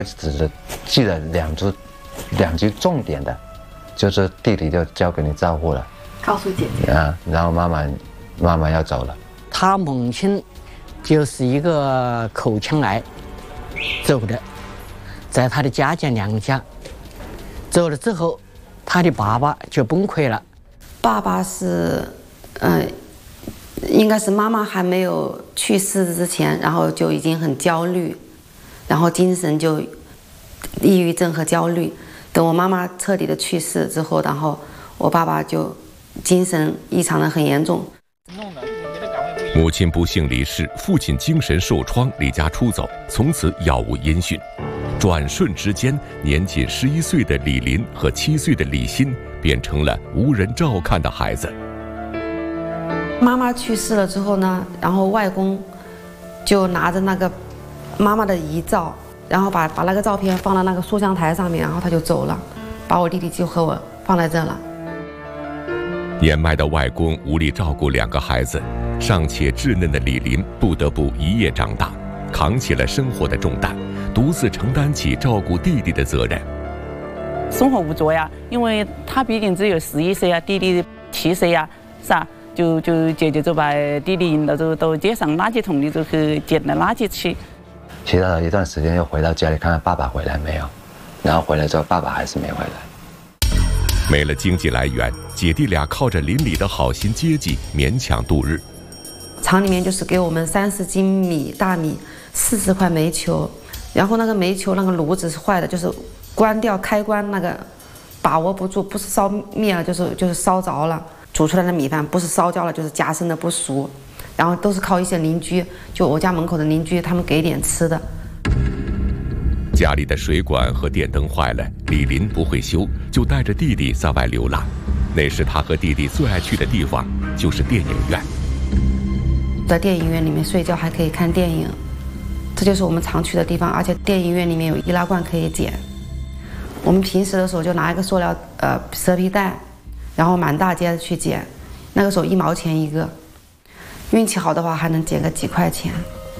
只记了两句重点的，就是弟弟就交给你照顾了， 告诉姐姐啊，然后妈妈要走了。 他母亲就是一个口腔癌走的，在他的家见娘家，走了之后，他的爸爸就崩溃了。 爸爸是，应该是妈妈还没有去世之前，然后就已经很焦虑，然后精神就抑郁症和焦虑。等我妈妈彻底的去世之后，然后我爸爸就精神异常的很严重。 母亲不幸离世，父亲精神受创，离家出走，从此杳无音讯。转瞬之间，年仅11岁的李林和7岁的李欣变成了无人照看的孩子。 妈妈去世了之后呢，然后外公就拿着那个妈妈的遗照，然后把那个照片放到那个塑像台上面，然后他就走了，把我弟弟就和我放在这了。 年迈的外公无力照顾2个孩子，尚且稚嫩的李林不得不一夜长大，扛起了生活的重担，独自承担起照顾弟弟的责任。 生活无助呀，因为他毕竟只有11岁啊，弟弟7岁呀，是吧？就姐姐就把弟弟引到街上垃圾桶里就去捡了垃圾吃。 其他的一段时间又回到家里看看爸爸回来没有，然后回来之后爸爸还是没回来。 没了经济来源，姐弟俩靠着邻里的好心接济勉强度日。 厂里面就是给我们30斤米大米，40块煤球，然后那个煤球那个炉子是坏的，就是关掉开关那个把握不住，不是烧灭了就是烧着了。煮出来的米饭不是烧焦了就是夹生的不熟，然后都是靠一些邻居，就我家门口的邻居他们给点吃的。 家里的水管和电灯坏了，李林不会修，就带着弟弟在外流浪。那时他和弟弟最爱去的地方就是电影院。 在电影院里面睡觉还可以看电影，这就是我们常去的地方，而且电影院里面有易拉罐可以捡。我们平时的时候就拿一个塑料蛇皮袋，然后满大街去捡，那个时候1毛钱一个，运气好的话还能捡个几块钱。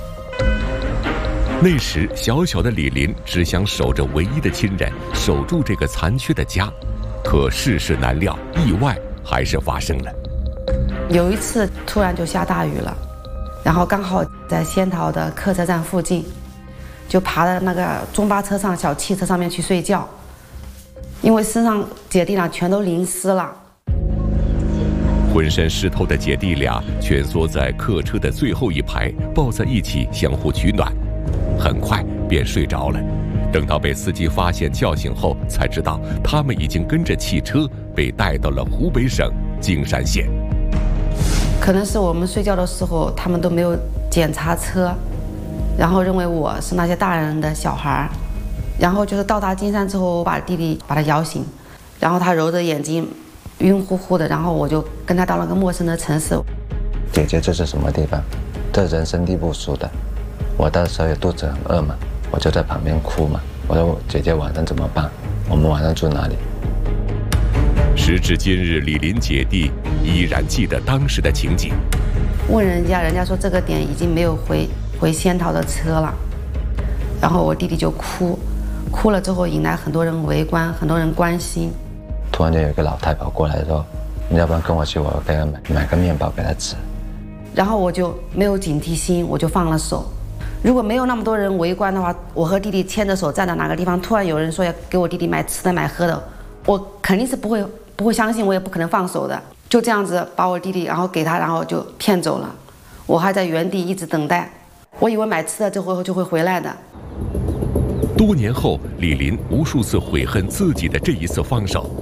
那时小小的李林只想守着唯一的亲人，守住这个残缺的家。可世事难料，意外还是发生了。 有一次突然就下大雨了，然后刚好在仙桃的客车站附近，就爬到那个中巴车上小汽车上面去睡觉，因为身上姐弟俩全都淋湿了。 浑身湿透的姐弟俩蜷缩在客车的最后一排，抱在一起相互取暖，很快便睡着了。等到被司机发现叫醒后，才知道他们已经跟着汽车被带到了湖北省径山县。 可能是我们睡觉的时候他们都没有检查车，然后认为我是那些大人的小孩，然后就是到达径山之后，我把弟弟把他摇醒，然后他揉着眼睛晕乎乎的，然后我就跟他到了个陌生的城市。 姐姐这是什么地方？这人生地不熟的，我到时候也肚子很饿嘛，我就在旁边哭嘛。我说姐姐晚上怎么办？我们晚上住哪里？ 时至今日，李林姐弟依然记得当时的情景。 问人家说这个点已经没有回仙桃的车了，然后我弟弟就哭了之后引来很多人围观，很多人关心。 突然间有一个老太跑过来说：“你要不然跟我去，我给他买个面包给他吃。” 然后我就没有警惕心，我就放了手。如果没有那么多人围观的话，我和弟弟牵着手站在哪个地方，突然有人说要给我弟弟买吃的买喝的，我肯定是不会相信，我也不可能放手的。就这样子把我弟弟然后给他，然后就骗走了。我还在原地一直等待，我以为买吃的之后就会回来的。 多年后，李林无数次悔恨自己的这一次放手。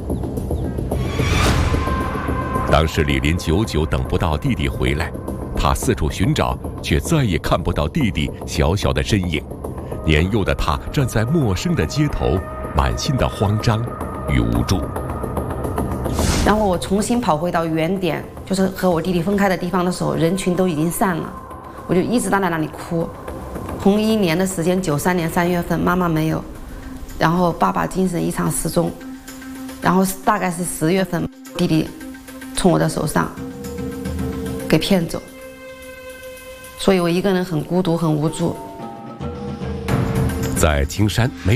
当时李林久久等不到弟弟回来，他四处寻找，却再也看不到弟弟小小的身影。年幼的他站在陌生的街头，满心的慌张与无助。 然后我重新跑回到原点，就是和我弟弟分开的地方的时候，人群都已经散了，我就一直站在那里哭。同1年的时间，93年3月份，妈妈没有，然后爸爸精神异常失踪，然后大概是10月份，弟弟从我的手上给骗走，所以我一个人很孤独，很无助。 在青山没